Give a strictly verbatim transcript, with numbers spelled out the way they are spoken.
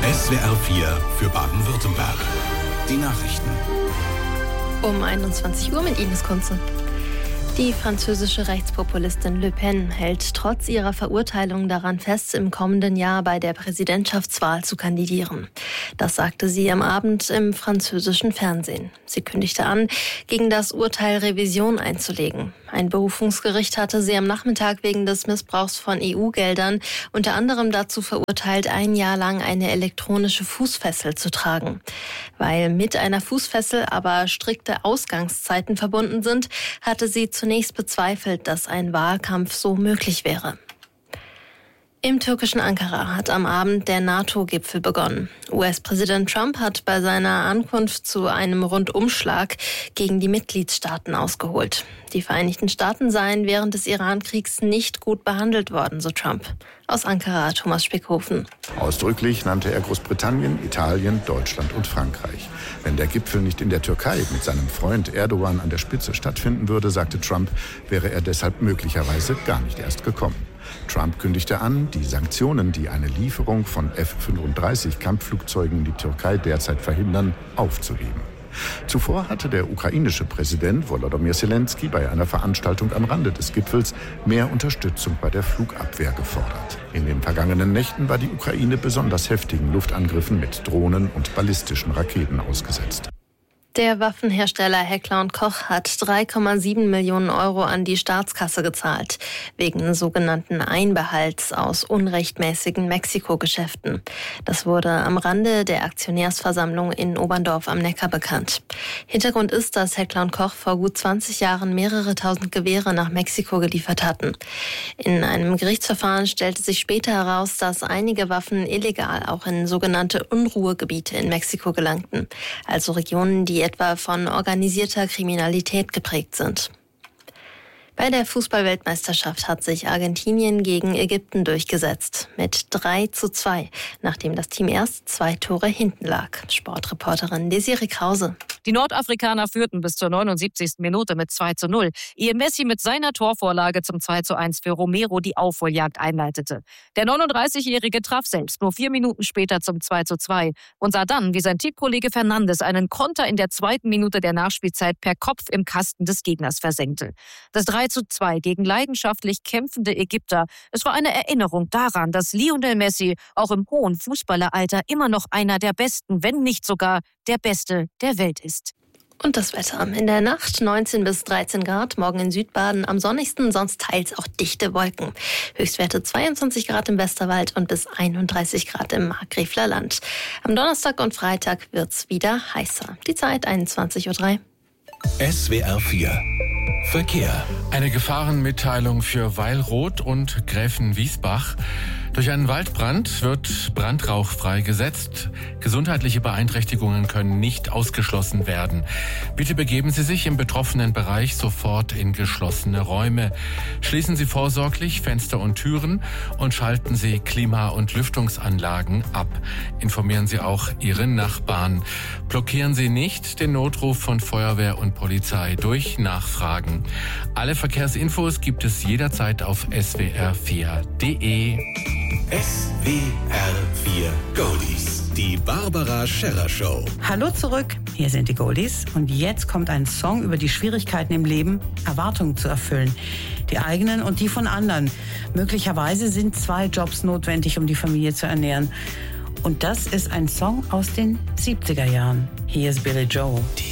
S W R vier für Baden-Württemberg. Die Nachrichten. Um einundzwanzig Uhr mit Ines Kunze. Die französische Rechtspopulistin Le Pen hält trotz ihrer Verurteilung daran fest, im kommenden Jahr bei der Präsidentschaftswahl zu kandidieren. Das sagte sie am Abend im französischen Fernsehen. Sie kündigte an, gegen das Urteil Revision einzulegen. Ein Berufungsgericht hatte sie am Nachmittag wegen des Missbrauchs von E U-Geldern unter anderem dazu verurteilt, ein Jahr lang eine elektronische Fußfessel zu tragen. Weil mit einer Fußfessel aber strikte Ausgangszeiten verbunden sind, hatte sie zunächst bezweifelt, dass ein Wahlkampf so möglich wäre. Im türkischen Ankara hat am Abend der NATO-Gipfel begonnen. U S-Präsident Trump hat bei seiner Ankunft zu einem Rundumschlag gegen die Mitgliedstaaten ausgeholt. Die Vereinigten Staaten seien während des Iran-Kriegs nicht gut behandelt worden, so Trump. Aus Ankara, Thomas Spickhofen. Ausdrücklich nannte er Großbritannien, Italien, Deutschland und Frankreich. Wenn der Gipfel nicht in der Türkei mit seinem Freund Erdogan an der Spitze stattfinden würde, sagte Trump, wäre er deshalb möglicherweise gar nicht erst gekommen. Trump kündigte an, die Sanktionen, die eine Lieferung von F fünfunddreißig Kampfflugzeugen in die Türkei derzeit verhindern, aufzuheben. Zuvor hatte der ukrainische Präsident Volodymyr Zelensky bei einer Veranstaltung am Rande des Gipfels mehr Unterstützung bei der Flugabwehr gefordert. In den vergangenen Nächten war die Ukraine besonders heftigen Luftangriffen mit Drohnen und ballistischen Raketen ausgesetzt. Der Waffenhersteller Heckler und Koch hat drei Komma sieben Millionen Euro an die Staatskasse gezahlt, wegen sogenannten Einbehalts aus unrechtmäßigen Mexiko-Geschäften. Das wurde am Rande der Aktionärsversammlung in Oberndorf am Neckar bekannt. Hintergrund ist, dass Heckler und Koch vor gut zwanzig Jahren mehrere tausend Gewehre nach Mexiko geliefert hatten. In einem Gerichtsverfahren stellte sich später heraus, dass einige Waffen illegal auch in sogenannte Unruhegebiete in Mexiko gelangten, also Regionen, die etwa von organisierter Kriminalität geprägt sind. Bei der Fußball-Weltmeisterschaft hat sich Argentinien gegen Ägypten durchgesetzt. Mit drei zu zwei, nachdem das Team erst zwei Tore hinten lag. Sportreporterin Desiree Krause. Die Nordafrikaner führten bis zur neunundsiebzigsten Minute mit zwei zu null, ehe Messi mit seiner Torvorlage zum zwei zu eins für Romero die Aufholjagd einleitete. Der neununddreißigjährige traf selbst nur vier Minuten später zum zwei zu zwei und sah dann, wie sein Teamkollege Fernandes einen Konter in der zweiten Minute der Nachspielzeit per Kopf im Kasten des Gegners versenkte. Das drei zu zwei gegen leidenschaftlich kämpfende Ägypter. Es war eine Erinnerung daran, dass Lionel Messi auch im hohen Fußballeralter immer noch einer der besten, wenn nicht sogar der Beste der Welt ist. Und das Wetter. In der Nacht neunzehn bis dreizehn Grad, morgen in Südbaden am sonnigsten, sonst teils auch dichte Wolken. Höchstwerte zweiundzwanzig Grad im Westerwald und bis einunddreißig Grad im Markgräfler Land. Am Donnerstag und Freitag wird's wieder heißer. Die Zeit einundzwanzig Uhr drei. S W R vier Verkehr. Eine Gefahrenmitteilung für Weilroth und Gräfenwiesbach. Durch einen Waldbrand wird Brandrauch freigesetzt. Gesundheitliche Beeinträchtigungen können nicht ausgeschlossen werden. Bitte begeben Sie sich im betroffenen Bereich sofort in geschlossene Räume. Schließen Sie vorsorglich Fenster und Türen und schalten Sie Klima- und Lüftungsanlagen ab. Informieren Sie auch Ihre Nachbarn. Blockieren Sie nicht den Notruf von Feuerwehr und Polizei durch Nachfragen. Alle Verkehrsinfos gibt es jederzeit auf s w r vier punkt d e. S W R vier Goldies. Die Barbara Scherrer Show. Hallo zurück, hier sind die Goldies und jetzt kommt ein Song über die Schwierigkeiten im Leben, Erwartungen zu erfüllen. Die eigenen und die von anderen. Möglicherweise sind zwei Jobs notwendig, um die Familie zu ernähren. Und das ist ein Song aus den siebziger Jahren. Hier ist Billy Joel. Die